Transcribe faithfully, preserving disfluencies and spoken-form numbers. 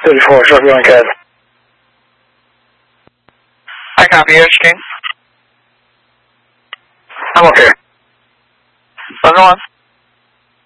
fifty-four, Sharpie on C A D. I copy you, King. I'm okay. How's it going?